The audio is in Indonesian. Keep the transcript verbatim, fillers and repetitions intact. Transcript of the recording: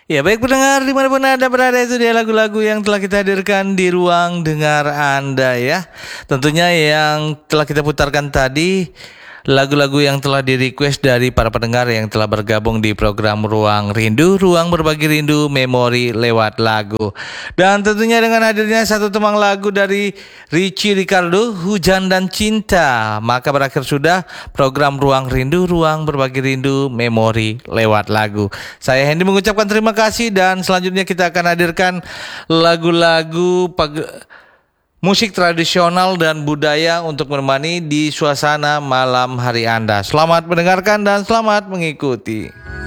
Ya baik pendengar dimanapun Anda berada, itu dia lagu-lagu yang telah kita hadirkan di ruang dengar Anda ya. Tentunya yang telah kita putarkan tadi lagu-lagu yang telah di request dari para pendengar yang telah bergabung di program Ruang Rindu, Ruang Berbagi Rindu Memori lewat lagu. Dan tentunya dengan hadirnya satu temang lagu dari Richie Ricardo, Hujan dan Cinta, maka berakhir sudah program Ruang Rindu, Ruang Berbagi Rindu Memori lewat lagu. Saya Hendy mengucapkan terima kasih dan selanjutnya kita akan hadirkan lagu-lagu pag- musik tradisional dan budaya untuk menemani di suasana malam hari Anda. Selamat mendengarkan dan selamat mengikuti.